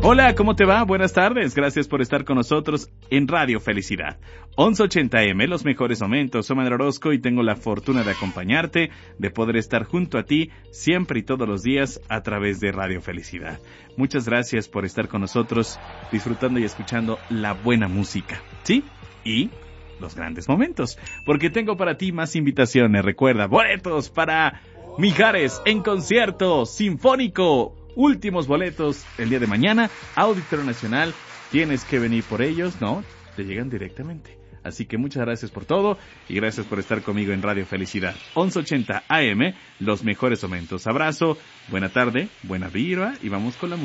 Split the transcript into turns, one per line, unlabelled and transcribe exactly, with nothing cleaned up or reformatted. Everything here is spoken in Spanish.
Hola, ¿cómo te va? Buenas tardes. Gracias por estar con nosotros en Radio Felicidad. once ochenta eme, los mejores momentos. Soy Manuel Orozco y tengo la fortuna de acompañarte, de poder estar junto a ti siempre y todos los días a través de Radio Felicidad. Muchas gracias por estar con nosotros, disfrutando y escuchando la buena música, ¿sí? Y los grandes momentos, porque tengo para ti más invitaciones. Recuerda, boletos para Mijares en concierto sinfónico. Últimos boletos el día de mañana, Auditorio Nacional, tienes que venir por ellos, ¿no? Te llegan directamente. Así que muchas gracias por todo y gracias por estar conmigo en Radio Felicidad. once ochenta eme, los mejores momentos. Abrazo, buena tarde, buena vibra y vamos con la música.